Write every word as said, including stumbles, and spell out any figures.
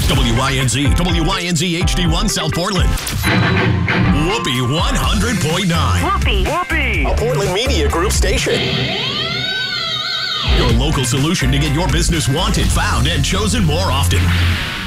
W Y N Z, W Y N Z H D one South Portland. Whoopee one hundred point nine. Whoopee. Whoopee. A Portland Media Group station. Your local solution to get your business wanted, found, and chosen more often.